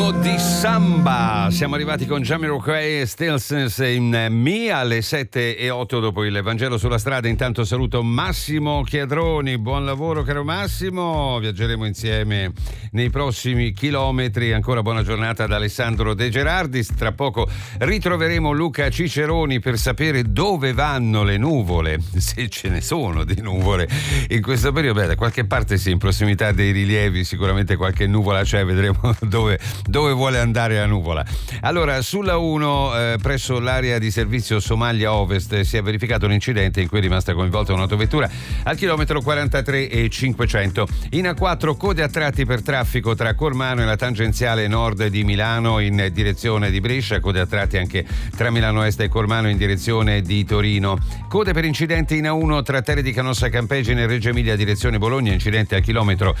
ritmo di samba. Siamo arrivati con Jamiroquai e Stills in Me alle 7:08 dopo il Vangelo sulla strada. Intanto saluto Massimo Chiadroni, buon lavoro caro Massimo, viaggeremo insieme nei prossimi chilometri. Ancora buona giornata da Alessandro De Gerardis. Tra poco ritroveremo Luca Ciceroni per sapere dove vanno le nuvole, se ce ne sono di nuvole in questo periodo. Beh, da qualche parte sì, in prossimità dei rilievi sicuramente qualche nuvola c'è, vedremo dove vuole andare la nuvola. Allora, sulla 1 presso l'area di servizio Somalia Ovest si è verificato un incidente in cui è rimasta coinvolta un'autovettura al chilometro 43 e 500. In A4 code a tratti per traffico tra Cormano e la tangenziale nord di Milano in direzione di Brescia, code a tratti anche tra Milano Est e Cormano in direzione di Torino. Code per incidenti in A1 tra Terre di Canossa Campegine e Reggio Emilia direzione Bologna, incidente al chilometro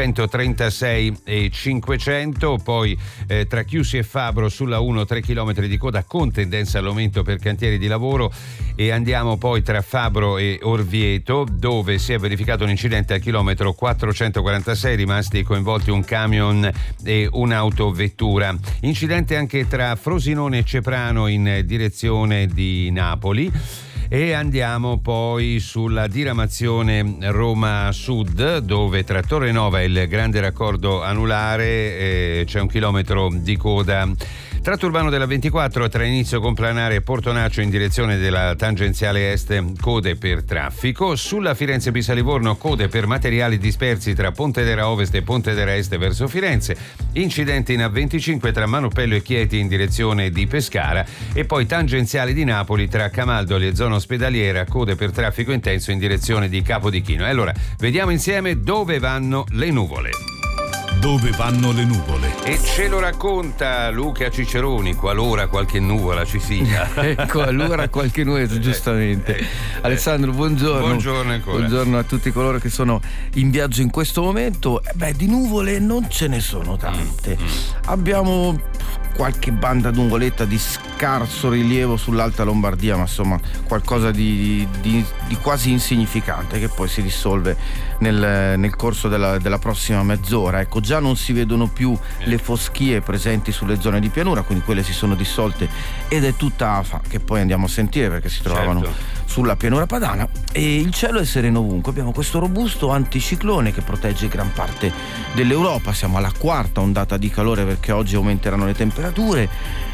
136 e 500. Poi tra Chiusi e Fabro sulla 1 3 km di coda con tendenza all'aumento per cantieri di lavoro. E andiamo poi tra Fabro e Orvieto, dove si è verificato un incidente al chilometro 446, rimasti coinvolti un camion e un'autovettura. Incidente anche tra Frosinone e Ceprano in direzione di Napoli. E andiamo poi sulla diramazione Roma Sud, dove tra Torre Nova e il grande raccordo anulare c'è un chilometro di coda. Tratto urbano della 24 tra inizio Complanare e Portonaccio in direzione della tangenziale est, code per traffico. Sulla Firenze Pisa Livorno code per materiali dispersi tra Pontedera Ovest e Pontedera Est verso Firenze. Incidenti in A25 tra Manopello e Chieti in direzione di Pescara. E poi tangenziali di Napoli tra Camaldoli e zona ospedaliera, code per traffico intenso in direzione di Capodichino. E allora vediamo insieme dove vanno le nuvole. Dove vanno le nuvole? E ce lo racconta Luca Ciceroni, qualora qualche nuvola ci sia. Qualora qualche nuvola, giustamente. Alessandro, buongiorno. Buongiorno ancora. Buongiorno a tutti coloro che sono in viaggio in questo momento. Di nuvole non ce ne sono tante. Abbiamo qualche banda d'ungoletta di scarso rilievo sull'Alta Lombardia, ma insomma qualcosa di quasi insignificante che poi si dissolve nel corso della prossima mezz'ora. Ecco, già non si vedono più le foschie presenti sulle zone di pianura, quindi quelle si sono dissolte ed è tutta afa, che poi andiamo a sentire perché si trovavano sulla pianura padana. E il cielo è sereno ovunque. Abbiamo questo robusto anticiclone che protegge gran parte dell'Europa. Siamo alla quarta ondata di calore perché oggi aumenteranno le temperature.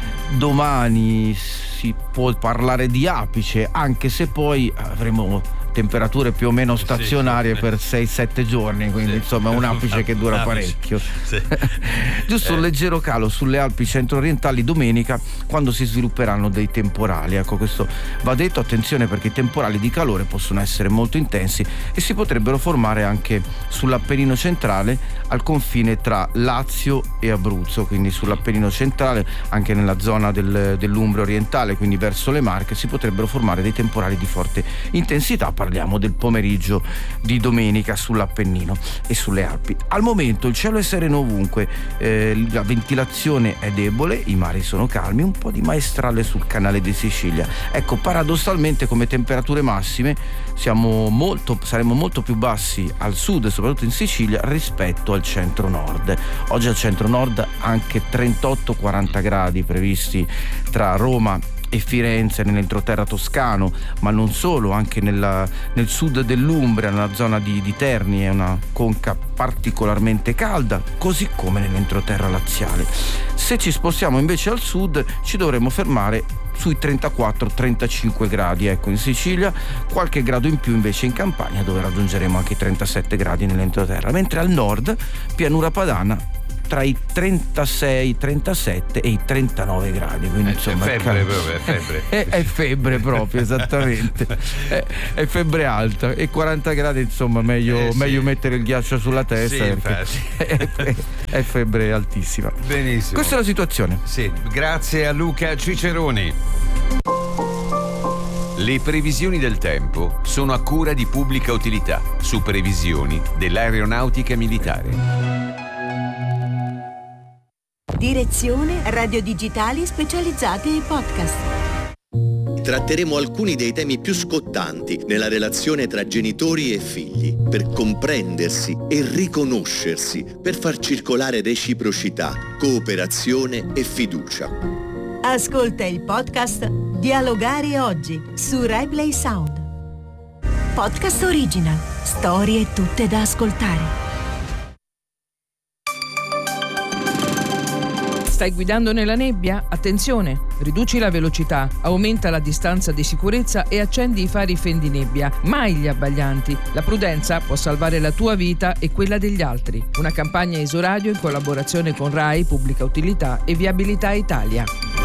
Domani si può parlare di apice, anche se poi avremo temperature più o meno stazionarie per 6-7 giorni, quindi insomma un apice che dura parecchio. Giusto un leggero calo sulle Alpi centro-orientali domenica, quando si svilupperanno dei temporali. Ecco, questo va detto, attenzione, perché i temporali di calore possono essere molto intensi e si potrebbero formare anche sull'Appennino centrale, al confine tra Lazio e Abruzzo, quindi sull'Appennino centrale, anche nella zona dell'Umbria orientale, quindi verso le Marche, si potrebbero formare dei temporali di forte intensità. Parliamo del pomeriggio di domenica sull'Appennino e sulle Alpi. Al momento il cielo è sereno ovunque, la ventilazione è debole, i mari sono calmi, un po' di maestrale sul canale di Sicilia. Ecco, paradossalmente come temperature massime saremo molto più bassi al sud, soprattutto in Sicilia, rispetto al centro-nord. Oggi al centro-nord anche 38-40 gradi previsti tra Roma e Firenze, nell'entroterra toscano, ma non solo, anche nel sud dell'Umbria, nella zona di Terni è una conca particolarmente calda, così come nell'entroterra laziale. Se ci spostiamo invece al sud ci dovremo fermare sui 34-35 gradi, ecco, in Sicilia, qualche grado in più invece in Campania, dove raggiungeremo anche i 37 gradi nell'entroterra, mentre al nord, pianura padana, tra i 36, 37 e i 39 gradi, quindi insomma è febbre. È febbre proprio, esattamente. È febbre alta, e 40 gradi insomma meglio mettere il ghiaccio sulla testa, perché è febbre altissima. Benissimo. Questa è la situazione. Sì, grazie a Luca Ciceroni. Le previsioni del tempo sono a cura di Pubblica Utilità, su previsioni dell'aeronautica militare. Direzione Radio Digitali Specializzate e Podcast. tratteremo alcuni dei temi più scottanti nella relazione tra genitori e figli, per comprendersi e riconoscersi, per far circolare reciprocità, cooperazione e fiducia. Ascolta il podcast Dialogare oggi su RaiPlay Sound. Podcast original, storie tutte da ascoltare. Stai guidando nella nebbia? Attenzione! Riduci la velocità, aumenta la distanza di sicurezza e accendi i fari fendinebbia. Mai gli abbaglianti. La prudenza può salvare la tua vita e quella degli altri. Una campagna Isoradio in collaborazione con RAI, Pubblica Utilità e Viabilità Italia.